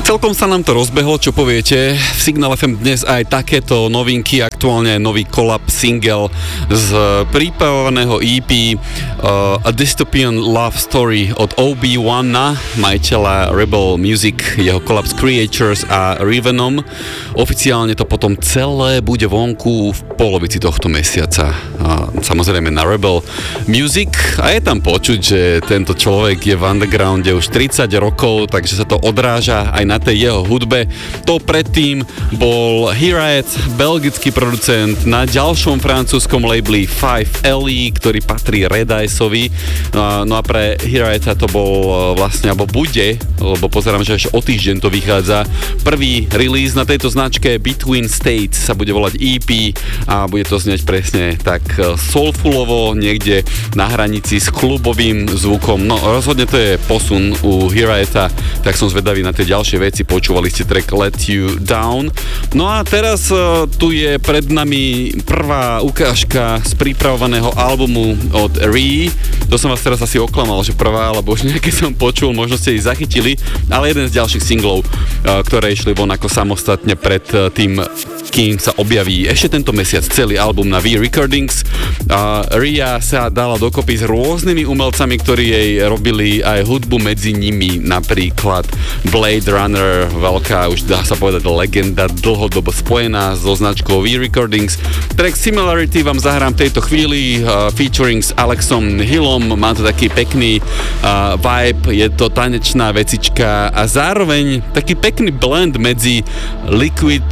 Celkom sa nám to rozbehlo, čo poviete. V Signál FM dnes aj takéto novinky, aktuálne nový collab single z pripravovaného EP A Dystopian Love Story od OB1, majiteľa Rebel Music, jeho collab s Creatures a Rivenom. Oficiálne to potom celé bude vonku v polovici tohto mesiaca. Samozrejme na Rebel Music a je tam počuť, že tento človek je v undergrounde už 30 rokov, takže sa to odráža aj na tej jeho hudbe. To predtým bol Hiraet, belgický producent na ďalšom francúzskom labeli 5LE, ktorý patrí Red Eyesovi. No a pre Hiraeta to bol vlastne, alebo bude, lebo pozerám, že až o týždeň to vychádza, prvý release na tejto značke Between States sa bude volať EP a bude to znieť presne tak soulfulovo, niekde na hranici s klubovým zvukom. No rozhodne to je posun u Hiraeta, tak som zvedavý na tie ďalšie veci. Počúvali ste track Let You Down. No a teraz tu je pred nami prvá ukážka z pripravovaného albumu od Ree. To som vás teraz asi oklamal, že prvá, alebo už nejaké som počul, možno ste ich zachytili, ale jeden z ďalších singlov, ktoré išli von ako samostatne pred tým, kým sa objaví ešte tento mesiac celý album na V Recordings. Ria sa dala dokopy s rôznymi umelcami, ktorí jej robili aj hudbu, medzi nimi napríklad Blade Runner, veľká, už dá sa povedať legenda, dlhodobo spojená so značkou V Recordings. Track Similarity vám zahrám v tejto chvíli, featuring s Alexom Hillom, má to taký pekný vibe, je to tanečná vecička a zároveň taký pekný blend medzi liquid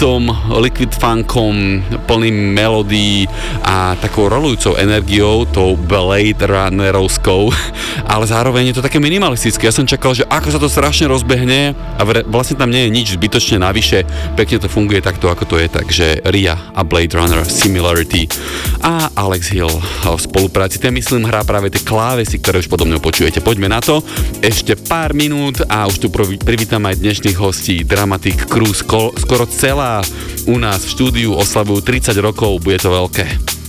funkom, plným melódií a takou rolujúcou energiou, tou Blade Runnerovskou, ale zároveň je to také minimalistické. Ja som čakal, že ako sa to strašne rozbehne a vlastne tam nie je nič zbytočne navyše, pekne to funguje takto, ako to je, takže Ria a Blade Runner Similarity a Alex Hill v spolupráci, ten myslím hrá práve tie klávesy, ktoré už podobne počujete. Poďme na to, ešte pár minút a už tu privítam aj dnešných hostí. Dramatic Crew skoro celá u nás v štúdiu oslavujú 30 rokov, bude to veľké.